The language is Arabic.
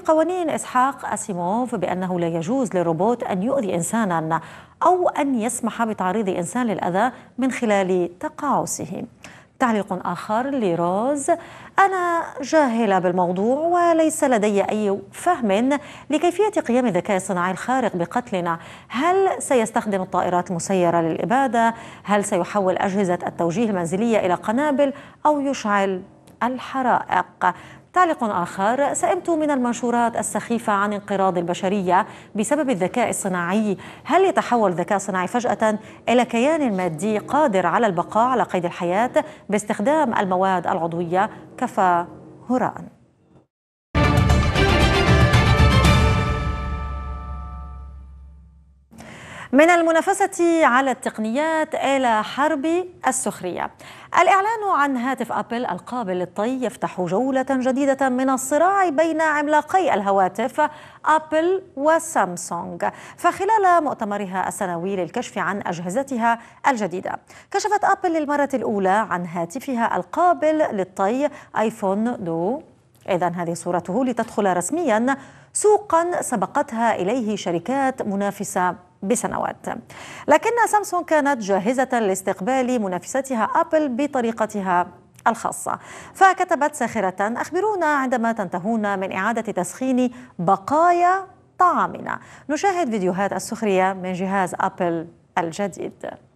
قوانين إسحاق أسيموف بأنه لا يجوز للروبوت أن يؤذي إنسانا أو أن يسمح بتعريض إنسان للأذى من خلال تقاعسه. تعليق آخر لروز: أنا جاهلة بالموضوع وليس لدي أي فهم لكيفية قيام الذكاء الصناعي الخارق بقتلنا. هل سيستخدم الطائرات المسيرة للإبادة؟ هل سيحول أجهزة التوجيه المنزلية إلى قنابل أو يشعل الحرائق؟ تعليق آخر: سئمت من المنشورات السخيفة عن انقراض البشرية بسبب الذكاء الصناعي. هل يتحول الذكاء الصناعي فجأة إلى كيان مادي قادر على البقاء على قيد الحياة باستخدام المواد العضوية؟ كفى هراء. من المنافسة على التقنيات إلى حرب السخرية. الإعلان عن هاتف أبل القابل للطي يفتح جولة جديدة من الصراع بين عملاقي الهواتف أبل وسامسونج. فخلال مؤتمرها السنوي للكشف عن أجهزتها الجديدة، كشفت أبل للمرة الأولى عن هاتفها القابل للطي آيفون 2. إذن هذه صورته لتدخل رسميا سوقا سبقتها إليه شركات منافسة بسنوات، لكن سامسونج كانت جاهزة لاستقبال منافستها أبل بطريقتها الخاصة. فكتبت ساخرة: أخبرونا عندما تنتهون من إعادة تسخين بقايا طعامنا. نشاهد فيديوهات السخرية من جهاز أبل الجديد.